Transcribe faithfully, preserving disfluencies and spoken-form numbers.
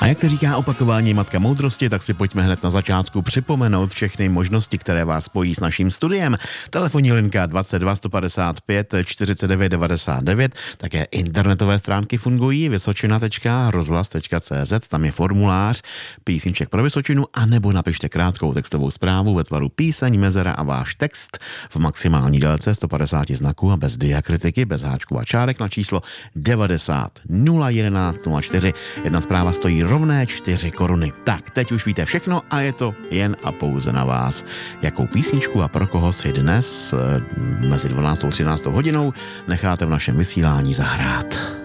A jak se říká opakování matka moudrosti, tak si pojďme hned na začátku připomenout všechny možnosti, které vás spojí s naším studiem. Telefonní linka dvacet dva sto padesát pět čtyřicet devět devadesát devět, také internetové stránky fungují vysočina tečka rozhlas tečka cé zet, tam je formulář písniček pro Vysočinu, anebo napište krátkou textovou zprávu ve tvaru píseň, mezera a váš text v maximální délce sto padesát znaků a bez diakritiky, bez háčků a čárek na číslo devadesát nula jedenáct nula čtyři. Jedna zpráva stojí rovné čtyři koruny. Tak, teď už víte všechno a je to jen a pouze na vás. Jakou písničku a pro koho si dnes mezi dvanáctou a třináctou hodinou necháte v našem vysílání zahrát.